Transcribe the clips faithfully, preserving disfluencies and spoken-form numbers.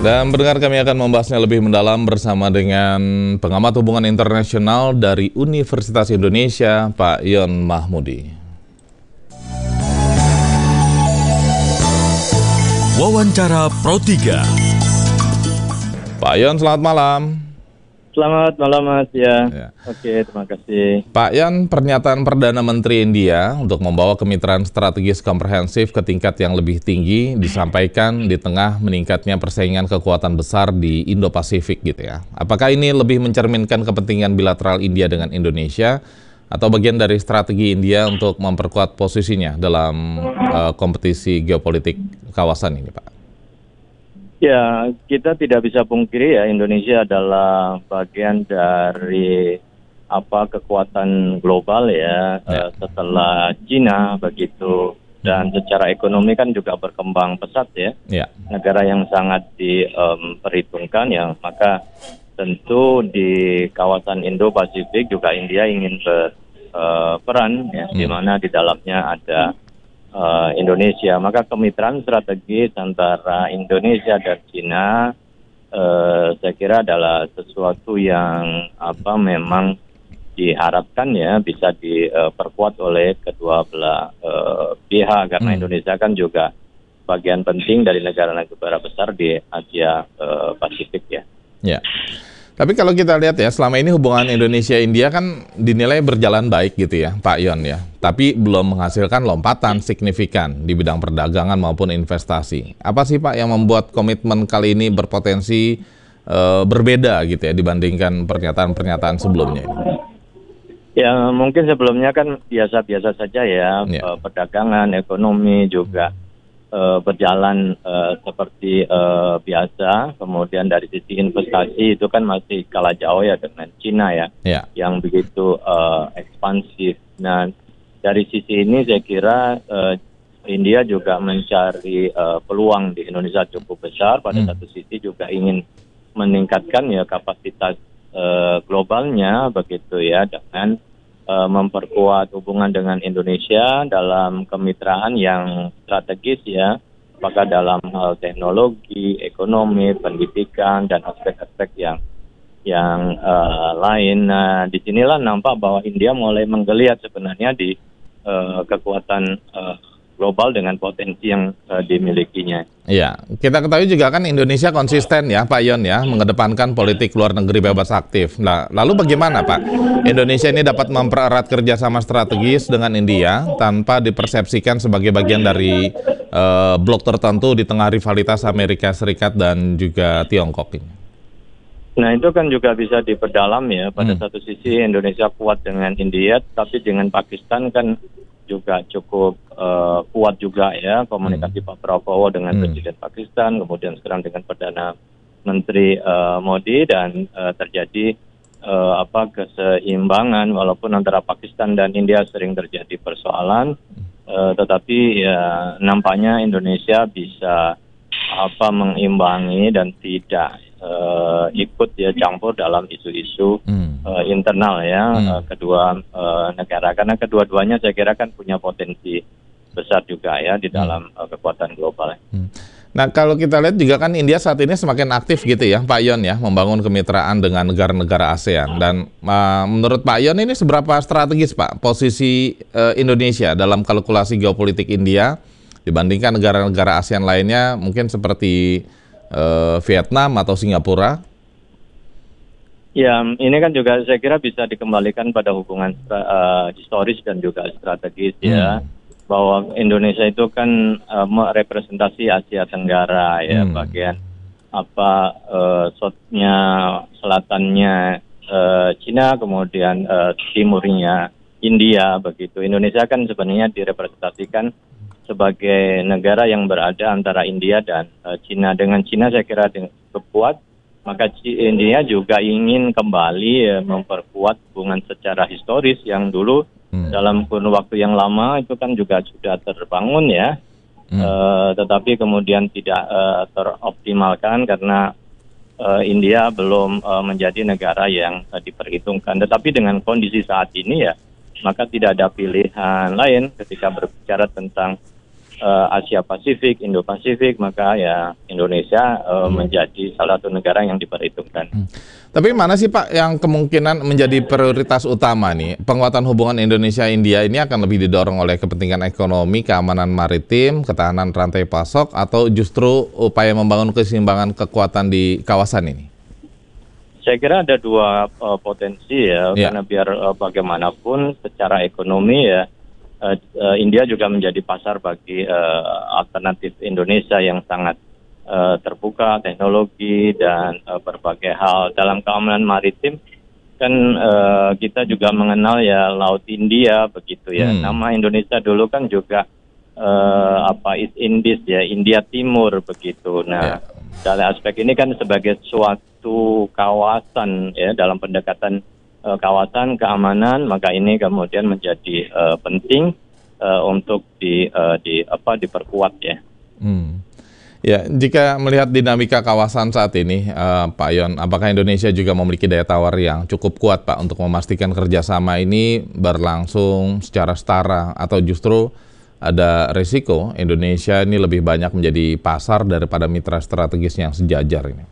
Dan pendengar, kami akan membahasnya lebih mendalam bersama dengan pengamat hubungan internasional dari Universitas Indonesia, Pak Yon Mahmudi. Wawancara Pro tiga. Pak Yon, selamat malam. Selamat malam, Mas. Ya. Ya. Oke, terima kasih. Pak Yon, pernyataan Perdana Menteri India untuk membawa kemitraan strategis komprehensif ke tingkat yang lebih tinggi disampaikan di tengah meningkatnya persaingan kekuatan besar di Indo-Pasifik gitu ya. Apakah ini lebih mencerminkan kepentingan bilateral India dengan Indonesia atau bagian dari strategi India untuk memperkuat posisinya dalam uh, kompetisi geopolitik kawasan ini, Pak? Ya, kita tidak bisa pungkiri ya, Indonesia adalah bagian dari apa kekuatan global ya, ya. Uh, setelah Cina begitu, dan secara ekonomi kan juga berkembang pesat ya, ya. Negara yang sangat diperhitungkan um, ya, maka tentu di kawasan Indo-Pasifik juga India ingin berperan uh, ya, hmm. di mana di dalamnya ada Uh, Indonesia, maka kemitraan strategis antara Indonesia dan Cina uh, saya kira adalah sesuatu yang apa memang diharapkan ya bisa diperkuat uh, oleh kedua belah uh, pihak karena hmm. Indonesia kan juga bagian penting dari negara-negara besar di Asia uh, Pasifik ya. Ya. Tapi kalau kita lihat ya, selama ini hubungan Indonesia-India kan dinilai berjalan baik gitu ya, Pak Yon ya. Tapi belum menghasilkan lompatan signifikan di bidang perdagangan maupun investasi. Apa sih Pak yang membuat komitmen kali ini berpotensi e, berbeda gitu ya dibandingkan pernyataan-pernyataan sebelumnya ini? Ya mungkin sebelumnya kan biasa-biasa saja ya, ya. E, perdagangan, ekonomi juga Uh, berjalan uh, seperti uh, biasa, kemudian dari sisi investasi itu kan masih kalah jauh ya dengan Cina ya, yeah. yang begitu uh, ekspansif. Nah dari sisi ini saya kira uh, India juga mencari uh, peluang di Indonesia cukup besar, pada hmm. satu sisi juga ingin meningkatkan ya kapasitas uh, globalnya begitu ya dengan Uh, memperkuat hubungan dengan Indonesia dalam kemitraan yang strategis ya, apakah dalam hal teknologi, ekonomi, pendidikan dan aspek-aspek yang yang uh, lain. Nah, disinilah nampak bahwa India mulai menggeliat sebenarnya di uh, kekuatan uh, global dengan potensi yang uh, dimilikinya. Iya, kita ketahui juga kan Indonesia konsisten ya Pak Yon ya, mengedepankan politik luar negeri bebas aktif. Nah, lalu bagaimana Pak Indonesia ini dapat mempererat kerjasama strategis dengan India tanpa dipersepsikan sebagai bagian dari uh, blok tertentu di tengah rivalitas Amerika Serikat dan juga Tiongkok ini? Nah itu kan juga bisa diperdalam ya, pada hmm. satu sisi Indonesia kuat dengan India, tapi dengan Pakistan kan juga cukup uh, kuat juga ya komunikasi hmm. Pak Prabowo dengan hmm. Presiden Pakistan, kemudian sekarang dengan Perdana Menteri uh, Modi, dan uh, terjadi uh, apa keseimbangan walaupun antara Pakistan dan India sering terjadi persoalan, uh, tetapi ya nampaknya Indonesia bisa apa mengimbangi dan tidak uh, ikut ya campur dalam isu-isu hmm. uh, internal ya hmm. uh, kedua uh, negara, karena kedua-duanya saya kira kan punya potensi besar juga ya di dalam hmm. uh, kekuatan global. Hmm. Nah kalau kita lihat juga kan India saat ini semakin aktif gitu ya Pak Yon ya, membangun kemitraan dengan negara-negara ASEAN, dan uh, menurut Pak Yon ini seberapa strategis Pak posisi uh, Indonesia dalam kalkulasi geopolitik India dibandingkan negara-negara ASEAN lainnya, mungkin seperti uh, Vietnam atau Singapura? Ya, ini kan juga saya kira bisa dikembalikan pada hubungan uh, historis dan juga strategis hmm. ya, bahwa Indonesia itu kan uh, merepresentasi Asia Tenggara ya, hmm. bagian apa uh, south-nya, selatannya uh, Cina, kemudian uh, timurnya India begitu. Indonesia kan sebenarnya direpresentasikan sebagai negara yang berada antara India dan uh, Cina. Dengan Cina saya kira cukup kuat, maka India juga ingin kembali ya, memperkuat hubungan secara historis yang dulu hmm. dalam kurun waktu yang lama itu kan juga sudah terbangun ya, hmm. uh, tetapi kemudian tidak uh, teroptimalkan karena uh, India belum uh, menjadi negara yang uh, diperhitungkan. Tetapi dengan kondisi saat ini ya, maka tidak ada pilihan lain ketika berbicara tentang uh, Asia Pasifik, Indo Pasifik, maka ya Indonesia uh, hmm. menjadi salah satu negara yang diperhitungkan. Hmm. Tapi mana sih Pak yang kemungkinan menjadi prioritas utama nih? Penguatan hubungan Indonesia-India ini akan lebih didorong oleh kepentingan ekonomi, keamanan maritim, ketahanan rantai pasok, atau justru upaya membangun keseimbangan kekuatan di kawasan ini? Saya kira ada dua uh, potensi ya, ya, karena biar uh, bagaimanapun secara ekonomi ya, uh, uh, India juga menjadi pasar bagi uh, alternatif Indonesia yang sangat Uh, terbuka teknologi dan uh, berbagai hal. Dalam keamanan maritim kan uh, kita juga mengenal ya Laut India begitu ya. Hmm. Nama Indonesia dulu kan juga uh, apa East Indies ya, India Timur begitu. Nah, yeah. dalam aspek ini kan sebagai suatu kawasan ya, dalam pendekatan uh, kawasan keamanan, maka ini kemudian menjadi uh, penting uh, untuk di uh, di apa diperkuat ya. Hmm. Ya, jika melihat dinamika kawasan saat ini, uh, Pak Yon, apakah Indonesia juga memiliki daya tawar yang cukup kuat, Pak, untuk memastikan kerjasama ini berlangsung secara setara, atau justru ada risiko Indonesia ini lebih banyak menjadi pasar daripada mitra strategis yang sejajar ini?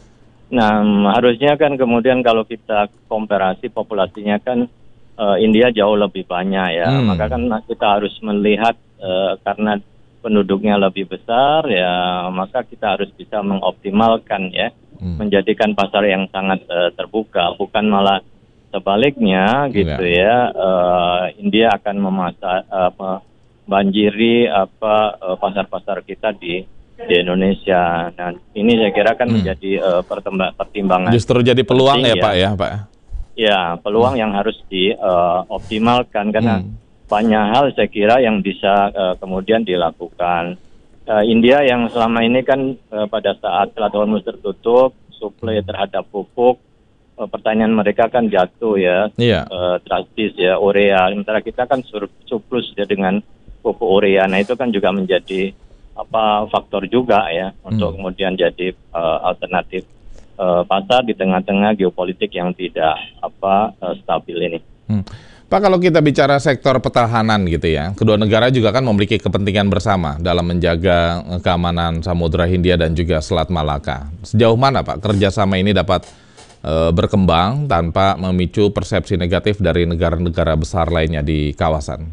Nah, harusnya kan kemudian kalau kita komparasi populasinya kan uh, India jauh lebih banyak ya, hmm. maka kan kita harus melihat uh, karena penduduknya lebih besar ya, maka kita harus bisa mengoptimalkan ya, hmm. menjadikan pasar yang sangat uh, terbuka, bukan malah sebaliknya gitu ya. Uh, India akan memasa, uh, membanjiri apa uh, pasar-pasar kita di di Indonesia. Nah, ini saya kira kan hmm. menjadi uh, pertimbangan. Justru jadi peluang ya, ya Pak ya, Pak. Ya, peluang hmm. yang harus dioptimalkan uh, karena hmm. banyak hal saya kira yang bisa uh, kemudian dilakukan. Uh, India yang selama ini kan uh, pada saat Selat Hormuz tertutup, suplai terhadap pupuk, uh, pertanian mereka kan jatuh ya, yeah. uh, drastis ya, urea. Sementara kita kan surplus ya dengan pupuk urea. Nah itu kan juga menjadi apa faktor juga ya hmm. untuk kemudian jadi uh, alternatif uh, pasar di tengah-tengah geopolitik yang tidak apa uh, stabil ini. Hmm. Pak, kalau kita bicara sektor pertahanan gitu ya, kedua negara juga kan memiliki kepentingan bersama dalam menjaga keamanan Samudra Hindia dan juga Selat Malaka. Sejauh mana Pak kerjasama ini dapat e, berkembang tanpa memicu persepsi negatif dari negara-negara besar lainnya di kawasan?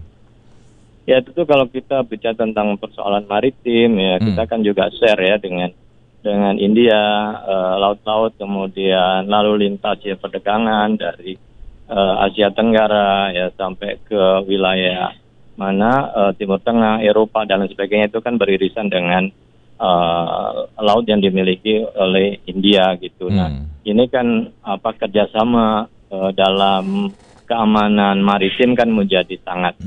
Ya tentu kalau kita bicara tentang persoalan maritim ya, hmm. kita kan juga share ya dengan dengan India, e, laut-laut, kemudian lalu lintas ya perdagangan dari Uh, Asia Tenggara ya sampai ke wilayah mana uh, Timur Tengah, Eropa dan lain sebagainya itu kan beririsan dengan uh, laut yang dimiliki oleh India gitu. Hmm. Nah ini kan apa kerjasama uh, dalam keamanan maritim kan menjadi sangat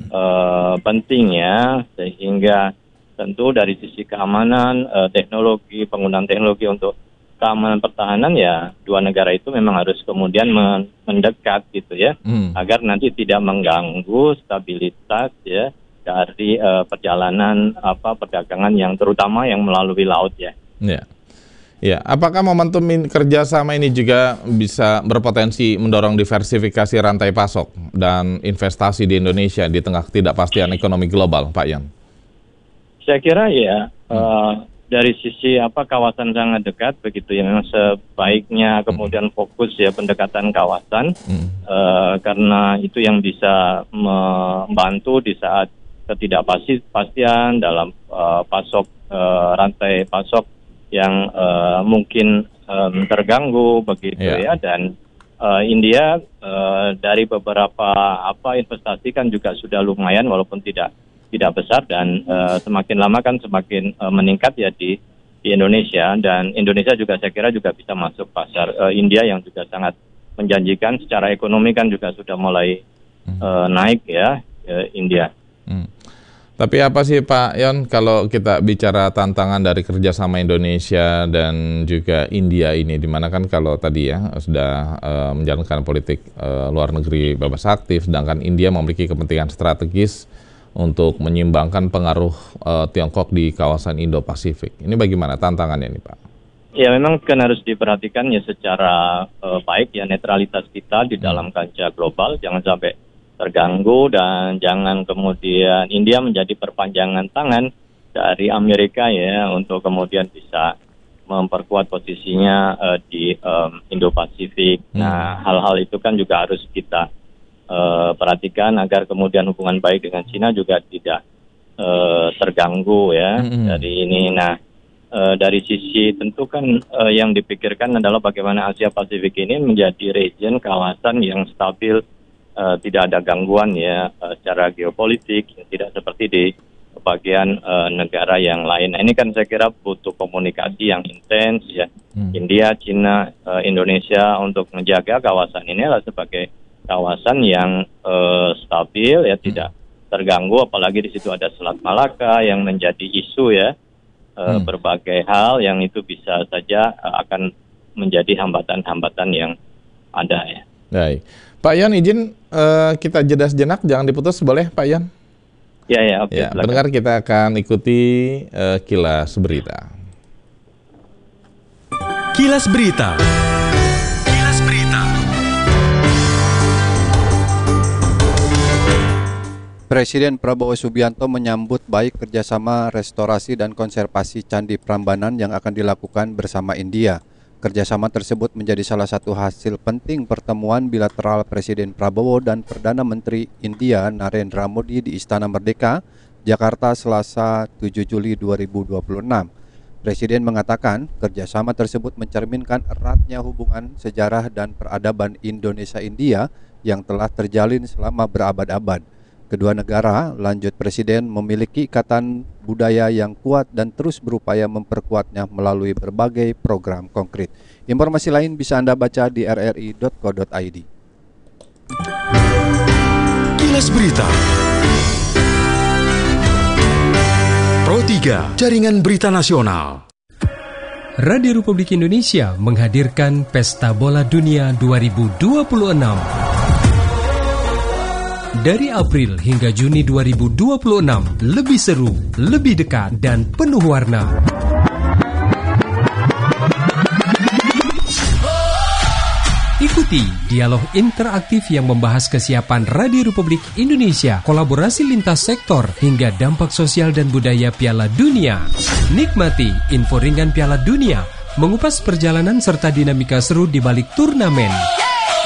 uh, penting ya, sehingga tentu dari sisi keamanan, uh, teknologi, penggunaan teknologi untuk keamanan pertahanan ya dua negara itu memang harus kemudian mendekat gitu ya, hmm. agar nanti tidak mengganggu stabilitas ya dari uh, perjalanan apa perdagangan yang terutama yang melalui laut ya. Ya, ya. Apakah momentum in, kerjasama ini juga bisa berpotensi mendorong diversifikasi rantai pasok dan investasi di Indonesia di tengah ketidakpastian ekonomi global, Pak Yon? Saya kira ya. Hmm. Uh, Dari sisi apa kawasan sangat dekat begitu ya, memang sebaiknya kemudian fokus ya pendekatan kawasan hmm. uh, karena itu yang bisa membantu di saat ketidakpastian dalam uh, pasok uh, rantai pasok yang uh, mungkin um, terganggu begitu yeah. ya, dan uh, India uh, dari beberapa apa investasi kan juga sudah lumayan walaupun tidak tidak besar dan uh, semakin lama kan semakin uh, meningkat ya di di Indonesia, dan Indonesia juga saya kira juga bisa masuk pasar uh, India yang juga sangat menjanjikan secara ekonomi kan juga sudah mulai uh, naik ya uh, India. Hmm. Tapi apa sih Pak Yon kalau kita bicara tantangan dari kerjasama Indonesia dan juga India ini, dimana kan kalau tadi ya sudah uh, menjalankan politik uh, luar negeri bebas aktif, sedangkan India memiliki kepentingan strategis untuk menyimbangkan pengaruh uh, Tiongkok di kawasan Indo-Pasifik. Ini bagaimana tantangannya nih Pak? Ya memang kan harus diperhatikan ya secara uh, baik ya netralitas kita di dalam kancah global, jangan sampai terganggu, dan jangan kemudian India menjadi perpanjangan tangan dari Amerika ya untuk kemudian bisa memperkuat posisinya uh, di um, Indo-Pasifik. Hmm. Nah, hal-hal itu kan juga harus kita uh, perhatikan agar kemudian hubungan baik dengan Cina juga tidak uh, terganggu ya hmm. dari ini. Nah, uh, dari sisi tentu kan uh, yang dipikirkan adalah bagaimana Asia Pasifik ini menjadi region kawasan yang stabil, uh, tidak ada gangguan ya uh, secara geopolitik, tidak seperti di bagian uh, negara yang lain. Nah, ini kan saya kira butuh komunikasi yang intens ya. Hmm. India, Cina, uh, Indonesia untuk menjaga kawasan ini adalah sebagai kawasan yang uh, stabil ya, hmm. tidak terganggu, apalagi di situ ada Selat Malaka yang menjadi isu ya. Uh, hmm. Berbagai hal yang itu bisa saja uh, akan menjadi hambatan-hambatan yang ada ya. Baik. Pak Yan, izin uh, kita jeda sejenak, jangan diputus, boleh Pak Yan? Ya, ya, oke. Ya, pendengar, kita akan ikuti uh, Kilas Berita. Kilas Berita. Kilas Berita. Presiden Prabowo Subianto menyambut baik kerjasama restorasi dan konservasi Candi Prambanan yang akan dilakukan bersama India. Kerjasama tersebut menjadi salah satu hasil penting pertemuan bilateral Presiden Prabowo dan Perdana Menteri India Narendra Modi di Istana Merdeka, Jakarta, Selasa tujuh Juli dua ribu dua puluh enam. Presiden mengatakan kerjasama tersebut mencerminkan eratnya hubungan sejarah dan peradaban Indonesia-India yang telah terjalin selama berabad-abad. Kedua negara, lanjut Presiden, memiliki ikatan budaya yang kuat dan terus berupaya memperkuatnya melalui berbagai program konkret. Informasi lain bisa Anda baca di r r i dot co dot i d. Kilas Berita. Pro tiga, Jaringan Berita Nasional. Radio Republik Indonesia menghadirkan Pesta Bola Dunia dua ribu dua puluh enam. Dari April hingga Juni dua ribu dua puluh enam, lebih seru, lebih dekat, dan penuh warna. Ikuti dialog interaktif yang membahas kesiapan Radio Republik Indonesia, kolaborasi lintas sektor, hingga dampak sosial dan budaya Piala Dunia. Nikmati info ringan Piala Dunia, mengupas perjalanan serta dinamika seru di balik turnamen.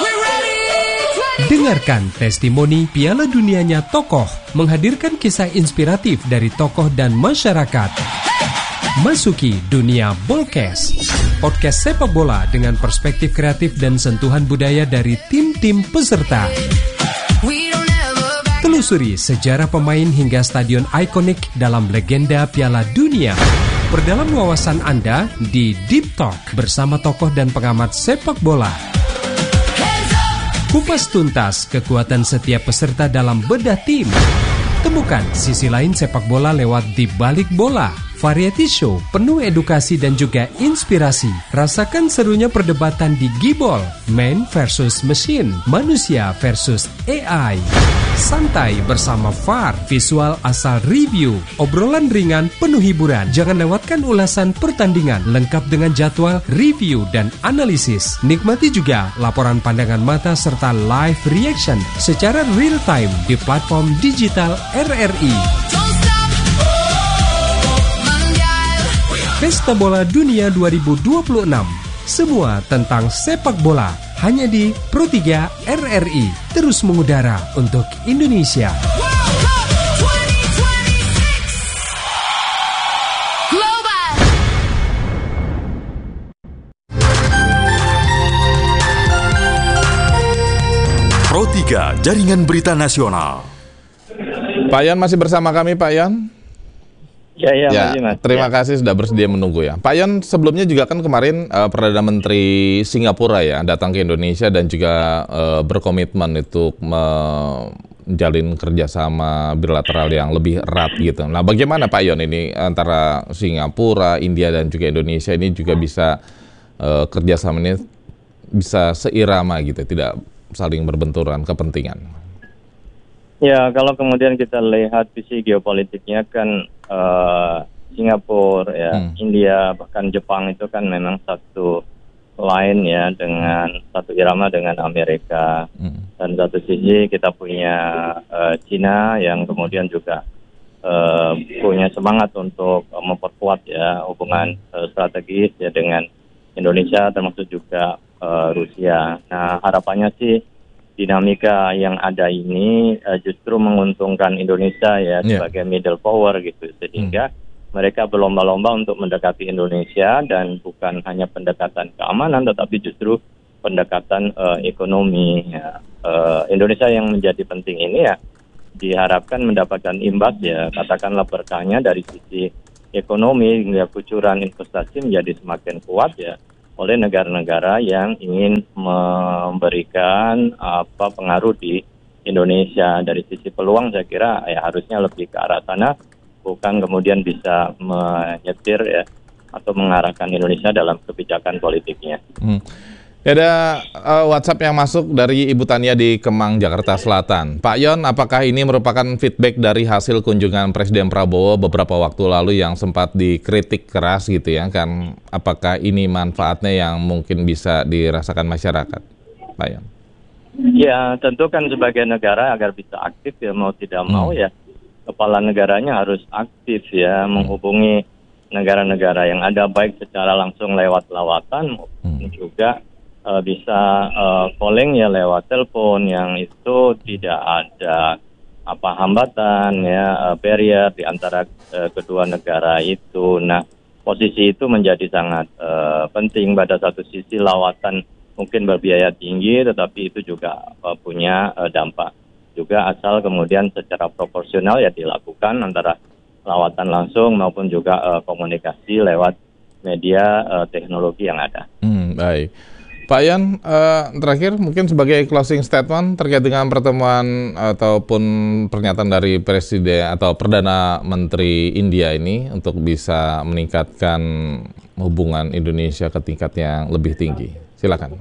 Dengarkan testimoni Piala Dunianya tokoh, menghadirkan kisah inspiratif dari tokoh dan masyarakat. Masuki dunia Bolkes, podcast sepak bola dengan perspektif kreatif dan sentuhan budaya dari tim-tim peserta. Telusuri sejarah pemain hingga stadion ikonik dalam legenda Piala Dunia. Perdalam wawasan Anda di Deep Talk bersama tokoh dan pengamat sepak bola. Kupas tuntas kekuatan setiap peserta dalam bedah tim. Temukan sisi lain sepak bola lewat Di Balik Bola, variety show penuh edukasi dan juga inspirasi. Rasakan serunya perdebatan di Gibol, man versus machine, manusia versus A I. Santai bersama V A R, visual asal review, obrolan ringan penuh hiburan. Jangan lewatkan ulasan pertandingan lengkap dengan jadwal, review, dan analisis. Nikmati juga laporan pandangan mata serta live reaction secara real time di platform digital R R I. Pesta Bola Dunia dua ribu dua puluh enam. Semua tentang sepak bola hanya di Pro tiga R R I, terus mengudara untuk Indonesia. Pro tiga, Jaringan Berita Nasional. Pak Yan masih bersama kami, Pak Yan? Ya, ya, ya masih, Mas. Terima ya. kasih sudah bersedia menunggu ya. Pak Yan, sebelumnya juga kan kemarin uh, Perdana Menteri Singapura ya datang ke Indonesia dan juga uh, berkomitmen untuk menjalin kerjasama bilateral yang lebih erat gitu. Nah, bagaimana Pak Yon ini antara Singapura, India dan juga Indonesia ini juga bisa uh, kerjasama ini bisa seirama gitu, tidak saling berbenturan kepentingan? Ya, kalau kemudian kita lihat visi geopolitiknya kan uh, Singapura, ya, hmm. India, bahkan Jepang itu kan memang satu lain ya, dengan satu irama dengan Amerika. Hmm. Dan satu sisi kita punya uh, Cina yang kemudian juga uh, punya semangat untuk uh, memperkuat ya hubungan uh, strategis ya dengan Indonesia, termasuk juga uh, Rusia. Nah, harapannya sih dinamika yang ada ini uh, justru menguntungkan Indonesia ya yeah. sebagai middle power gitu, sehingga hmm. mereka berlomba-lomba untuk mendekati Indonesia, dan bukan hanya pendekatan keamanan, tetapi justru pendekatan uh, ekonomi. Ya. Uh, Indonesia yang menjadi penting ini ya diharapkan mendapatkan imbas ya, katakanlah berkahnya dari sisi ekonomi hingga kucuran investasi menjadi semakin kuat ya oleh negara-negara yang ingin memberikan apa pengaruh di Indonesia. Dari sisi peluang saya kira ya harusnya lebih ke arah sana, bukan kemudian bisa menyetir ya atau mengarahkan Indonesia dalam kebijakan politiknya. Hmm. Ya, ada uh, WhatsApp yang masuk dari Ibu Tania di Kemang, Jakarta Selatan. Pak Yon, apakah ini merupakan feedback dari hasil kunjungan Presiden Prabowo beberapa waktu lalu yang sempat dikritik keras gitu ya? Kan apakah ini manfaatnya yang mungkin bisa dirasakan masyarakat, Pak Yon? Ya, tentu kan sebagai negara agar bisa aktif ya mau tidak mau hmm. ya kepala negaranya harus aktif ya menghubungi negara-negara yang ada, baik secara langsung lewat lawatan maupun hmm. juga uh, bisa uh, calling ya lewat telepon, yang itu tidak ada apa hambatan ya uh, barrier di antara uh, kedua negara itu. Nah, posisi itu menjadi sangat uh, penting. Pada satu sisi lawatan mungkin berbiaya tinggi, tetapi itu juga uh, punya uh, dampak juga asal kemudian secara proporsional ya dilakukan antara lawatan langsung maupun juga uh, komunikasi lewat media uh, teknologi yang ada. Hmm, baik. Pak Yan, uh, terakhir mungkin sebagai closing statement terkait dengan pertemuan ataupun pernyataan dari Presiden atau Perdana Menteri India ini untuk bisa meningkatkan hubungan Indonesia ke tingkat yang lebih tinggi. Silakan.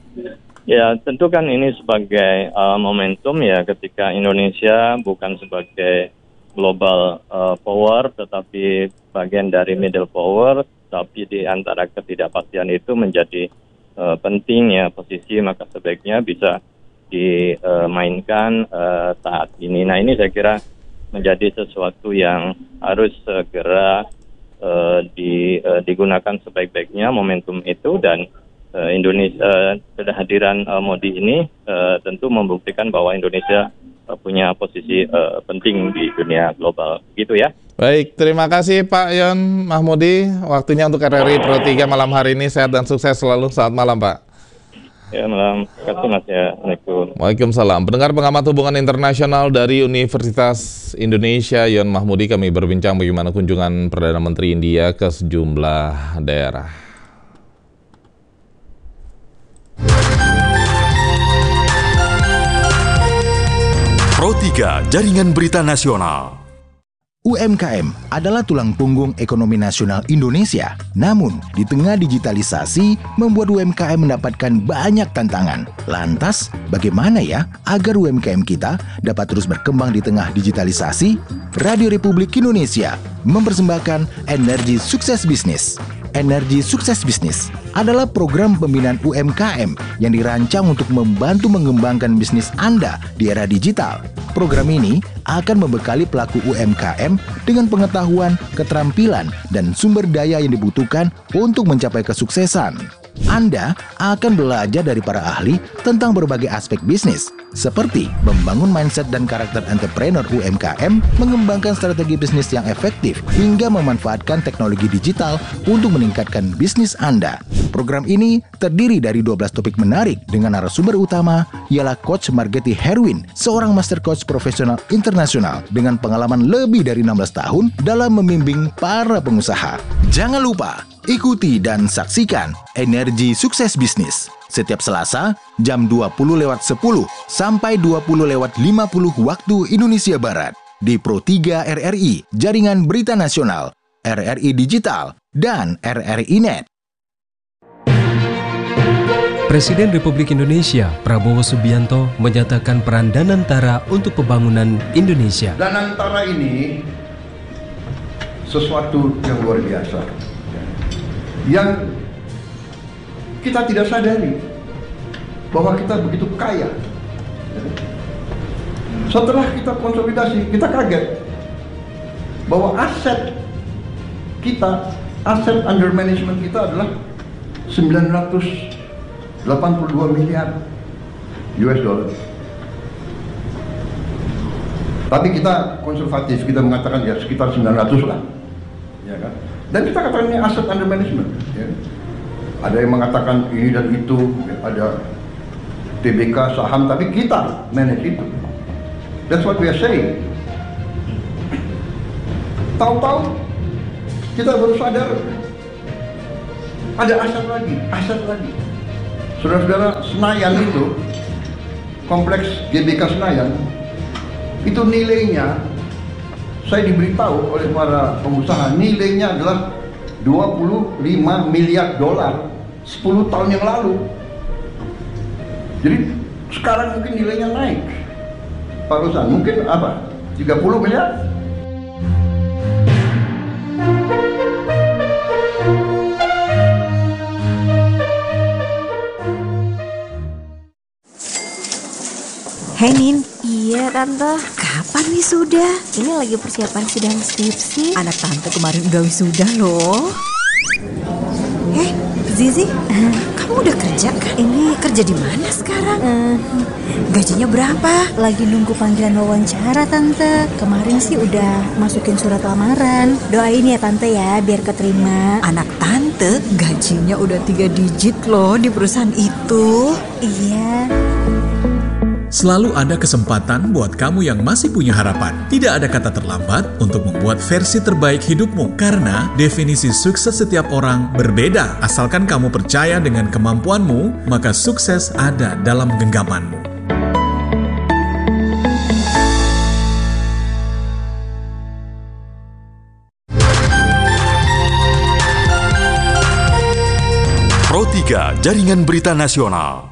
Ya, tentu kan ini sebagai uh, momentum ya ketika Indonesia bukan sebagai global uh, power tetapi bagian dari middle power, tapi di antara ketidakpastian itu menjadi uh, penting ya posisi, maka sebaiknya bisa dimainkan uh, saat ini. Nah, ini saya kira menjadi sesuatu yang harus segera uh, di, uh, digunakan sebaik-baiknya momentum itu, dan Uh, Indonesia, uh, kehadiran uh, Modi ini uh, tentu membuktikan bahwa Indonesia uh, punya posisi uh, penting di dunia global, gitu ya. Baik, terima kasih Pak Yon Mahmudi, waktunya untuk R R I Pro tiga malam hari ini. Sehat dan sukses selalu. Selamat malam, Pak. Ya, malam. Terima kasih, Mas. Ya. Assalamualaikum. Waalaikumsalam. Pendengar pengamat hubungan internasional dari Universitas Indonesia, Yon Mahmudi, kami berbincang bagaimana kunjungan Perdana Menteri India ke sejumlah daerah. Pro tiga Jaringan Berita Nasional. U M K M adalah tulang punggung ekonomi nasional Indonesia. Namun, di tengah digitalisasi, membuat U M K M mendapatkan banyak tantangan. Lantas, bagaimana ya agar U M K M kita dapat terus berkembang di tengah digitalisasi? Radio Republik Indonesia mempersembahkan Energi Sukses Bisnis. Energi Sukses Bisnis adalah program pembinaan U M K M yang dirancang untuk membantu mengembangkan bisnis Anda di era digital. Program ini akan membekali pelaku U M K M dengan pengetahuan, keterampilan, dan sumber daya yang dibutuhkan untuk mencapai kesuksesan. Anda akan belajar dari para ahli tentang berbagai aspek bisnis, seperti membangun mindset dan karakter entrepreneur U M K M, mengembangkan strategi bisnis yang efektif, hingga memanfaatkan teknologi digital untuk meningkatkan bisnis Anda. Program ini terdiri dari dua belas topik menarik dengan narasumber utama ialah Coach Margeti Herwin, seorang master coach profesional internasional dengan pengalaman lebih dari enam belas tahun dalam membimbing para pengusaha. Jangan lupa ikuti dan saksikan Energi Sukses Bisnis setiap Selasa jam dua puluh lewat sepuluh sampai dua puluh lewat lima puluh waktu Indonesia Barat di Pro tiga R R I, Jaringan Berita Nasional, R R I Digital, dan R R I Net. Presiden Republik Indonesia Prabowo Subianto menyatakan peran Danantara untuk pembangunan Indonesia. Danantara ini sesuatu yang luar biasa, yang kita tidak sadari bahwa kita begitu kaya. Setelah kita konsolidasi, kita kaget bahwa aset kita, aset under management kita adalah sembilan ratus delapan puluh dua miliar U S dollar. Tapi kita konservatif, kita mengatakan ya sekitar sembilan ratus lah, ya kan? Dan kita katakan ini aset under management. Ya. Ada yang mengatakan ini dan itu, ya, ada T B K saham, tapi kita manage itu. That's what we are saying. Tahu-tahu kita baru sadar ada aset lagi, aset lagi. Saudara-saudara, Senayan itu, kompleks G B K Senayan, itu nilainya, saya diberitahu oleh para pengusaha, nilainya adalah dua puluh lima miliar dolar sepuluh tahun yang lalu. Jadi sekarang mungkin nilainya naik. Pak Ruslan, mungkin apa? tiga puluh miliar? Hei Nin. Iya Tante. Kapan wisuda? Ini lagi persiapan sidang skripsi. Anak Tante kemarin udah wisuda loh. Eh, Zizi, uh, kamu udah kerja kan? Ini kerja di mana sekarang? Uh, gajinya berapa? Lagi nunggu panggilan wawancara Tante. Kemarin sih udah masukin surat lamaran. Doain ya Tante ya, biar keterima. Anak Tante gajinya udah tiga digit loh di perusahaan itu. Iya. Selalu ada kesempatan buat kamu yang masih punya harapan. Tidak ada kata terlambat untuk membuat versi terbaik hidupmu. Karena definisi sukses setiap orang berbeda. Asalkan kamu percaya dengan kemampuanmu, maka sukses ada dalam genggamanmu. Pro tiga Jaringan Berita Nasional.